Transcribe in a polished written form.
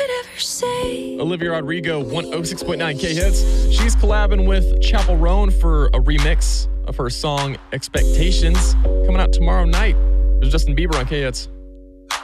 could ever say. Olivia Rodrigo, 106.9 K-Hits. She's collabing with Chapel Roan for a remix of her song Expectations, coming out tomorrow night. There's Justin Bieber on K-Hits.